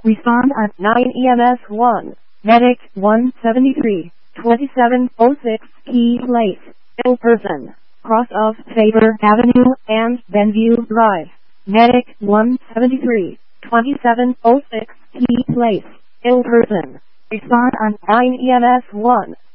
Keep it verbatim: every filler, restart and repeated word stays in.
Respond at nine E M S one. Medic one seventy-three, twenty-seven oh six Key Place, ill person, cross of Faber Avenue and Benview Drive. Medic one seventy-three, twenty-seven oh six Key Place, ill person. Respond on nine E M S one.